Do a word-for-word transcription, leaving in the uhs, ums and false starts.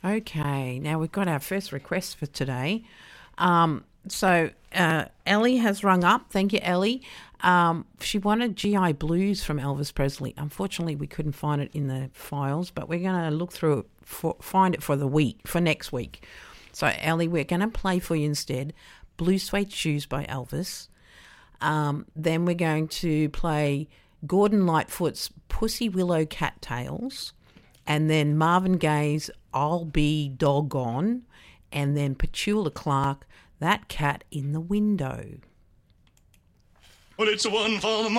Okay, now we've got our first request for today. Um, so uh, Ellie has rung up. Thank you, Ellie. Um, she wanted G I Blues from Elvis Presley. Unfortunately, we couldn't find it in the files, but we're going to look through it, for, find it for the week, for next week. So, Ellie, we're going to play for you instead Blue Suede Shoes by Elvis. Um, then we're going to play Gordon Lightfoot's Pussy Willow Cattails, and then Marvin Gaye's I'll Be Doggone, and then Petula Clark, That Cat in the Window. Well, it's a one for the